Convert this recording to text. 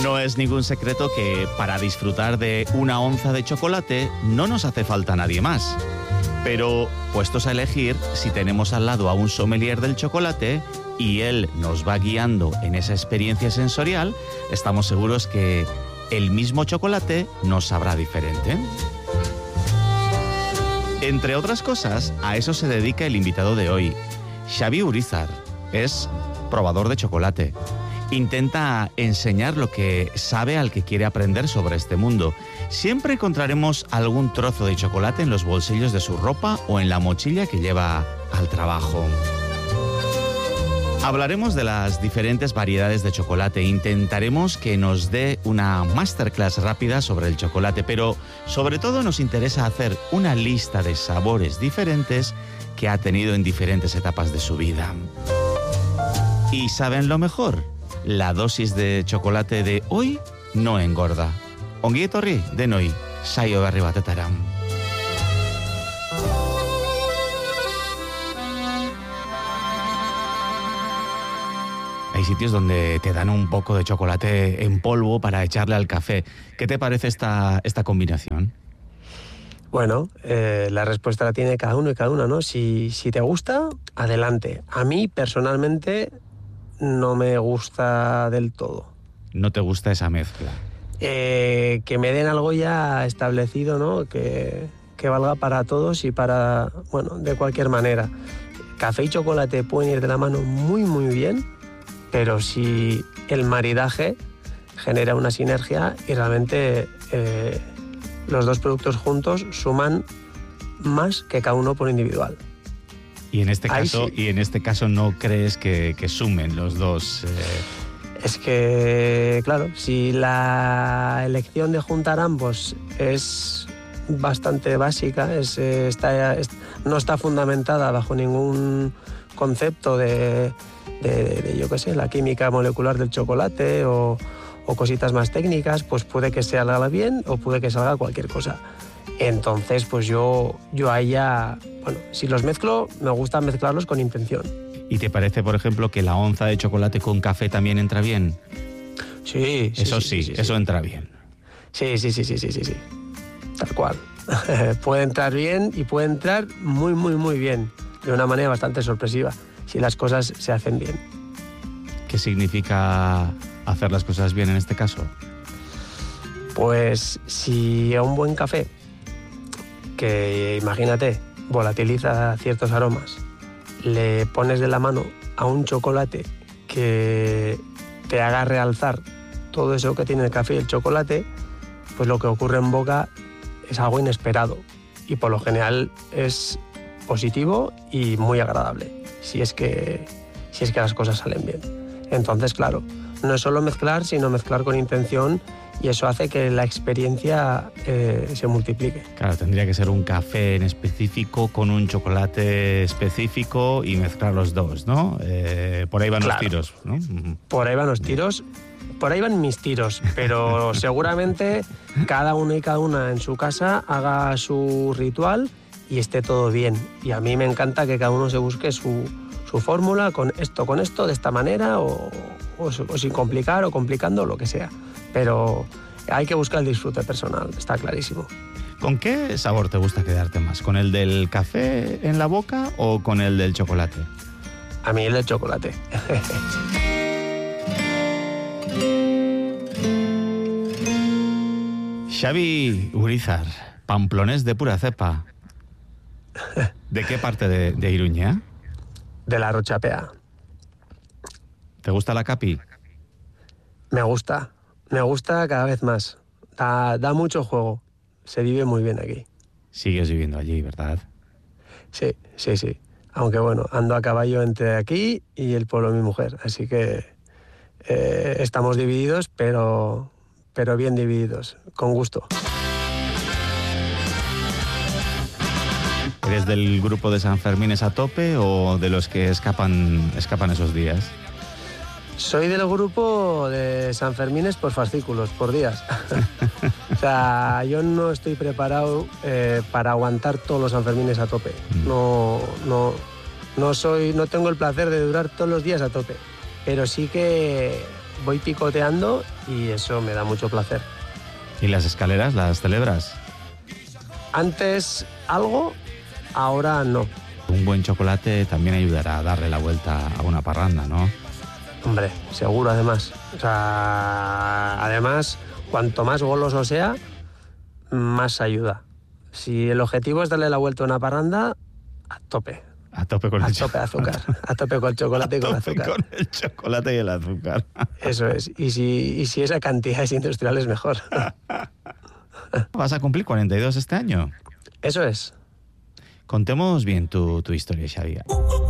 No es ningún secreto que para disfrutar de una onza de chocolate no nos hace falta nadie más. Pero, puestos a elegir, si tenemos al lado a un sommelier del chocolate y él nos va guiando en esa experiencia sensorial, estamos seguros que el mismo chocolate nos sabrá diferente. Entre otras cosas, a eso se dedica el invitado de hoy. Xavi Urizar es probador de chocolate. Intenta enseñar lo que sabe al que quiere aprender sobre este mundo. Siempre encontraremos algún trozo de chocolate en los bolsillos de su ropa o en la mochila que lleva al trabajo. Hablaremos de las diferentes variedades de chocolate. Intentaremos que nos dé una masterclass rápida sobre el chocolate, pero sobre todo nos interesa hacer una lista de sabores diferentes que ha tenido en diferentes etapas de su vida. ¿Y saben lo mejor? La dosis de chocolate de hoy no engorda. Ongi etorri denoi, saio berri batetara. Hay sitios donde te dan un poco de chocolate en polvo para echarle al café. ¿Qué te parece esta combinación? Bueno, la respuesta la tiene cada uno y cada una, ¿no? Si te gusta, adelante. A mí, personalmente, no me gusta del todo. ¿No te gusta esa mezcla? Que me den algo ya establecido, ¿no? Que valga para todos y para, bueno, de cualquier manera. Café y chocolate pueden ir de la mano muy, muy bien, pero si el maridaje genera una sinergia y realmente los dos productos juntos suman más que cada uno por individual. Y en este caso, sí. y en este caso no crees que sumen los dos. Es que, claro, si la elección de juntar ambos es bastante básica, no está fundamentada bajo ningún concepto de yo qué sé, la química molecular del chocolate o cositas más técnicas, pues puede que salga bien o puede que salga cualquier cosa. Entonces, pues yo ahí ya, bueno, si los mezclo, me gusta mezclarlos con intención. ¿Y te parece, por ejemplo, que la onza de chocolate con café también entra bien? Sí. Eso entra bien. Sí. Tal cual. Puede entrar bien y puede entrar muy, muy, muy bien. De una manera bastante sorpresiva, si las cosas se hacen bien. ¿Qué significa hacer las cosas bien en este caso? Pues si a un buen café, que imagínate, volatiliza ciertos aromas, le pones de la mano a un chocolate que te haga realzar todo eso que tiene el café y el chocolate, pues lo que ocurre en boca es algo inesperado y por lo general es positivo y muy agradable, si es que las cosas salen bien. Entonces, claro, no es solo mezclar, sino mezclar con intención, y eso hace que la experiencia se multiplique. Claro, tendría que ser un café en específico con un chocolate específico y mezclar los dos, ¿no? Por ahí van los tiros, ¿no? Por ahí van los tiros, por ahí van mis tiros, pero seguramente cada uno y cada una en su casa haga su ritual y esté todo bien. Y a mí me encanta que cada uno se busque su fórmula, con esto, de esta manera, o sin complicar o complicando, lo que sea. Pero hay que buscar el disfrute personal, está clarísimo. ¿Con qué sabor te gusta quedarte más? ¿Con el del café en la boca o con el del chocolate? A mí el del chocolate. Xavi Urizar, pamplonés de pura cepa. ¿De qué parte de Iruña? De la Rochapea. ¿Te gusta la capi? Me gusta cada vez más. Da mucho juego. Se vive muy bien aquí. Sigues viviendo allí, ¿verdad? Sí. Aunque bueno, ando a caballo entre aquí y el pueblo de mi mujer. Así que estamos divididos, pero bien divididos, con gusto. ¿Eres del grupo de Sanfermines a tope o de los que escapan esos días? Soy del grupo de Sanfermines por fascículos, por días. O sea, yo no estoy preparado para aguantar todos los Sanfermines a tope. No tengo el placer de durar todos los días a tope. Pero sí que voy picoteando y eso me da mucho placer. ¿Y las escaleras las celebras? Antes algo, ahora no. Un buen chocolate también ayudará a darle la vuelta a una parranda, ¿no? Hombre, seguro además. O sea, además, cuanto más goloso sea, más ayuda. Si el objetivo es darle la vuelta a una parranda, a tope. A tope con el chocolate. A tope azúcar. A tope con chocolate y con azúcar. Con el chocolate y el azúcar. Eso es. Y si esa cantidad es industrial, es mejor. ¿Vas a cumplir 42 este año? Eso es. Contemos bien tu historia, Xavi.